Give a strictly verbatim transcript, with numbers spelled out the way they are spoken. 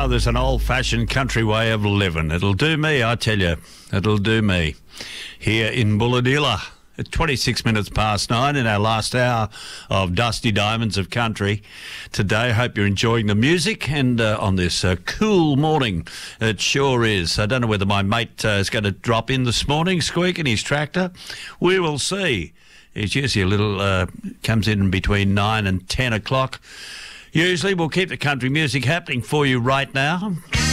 now there's an old-fashioned country way of living. It'll do me, I tell you. It'll do me. Here in Bulladilla, at twenty-six minutes past nine in our last hour of Dusty Diamonds of Country. Today, hope you're enjoying the music and uh, on this uh, cool morning. It sure is. I don't know whether my mate uh, is going to drop in this morning, Squeak in his tractor. We will see. He's usually a little, uh, comes in between nine and ten o'clock. Usually we'll keep the country music happening for you right now.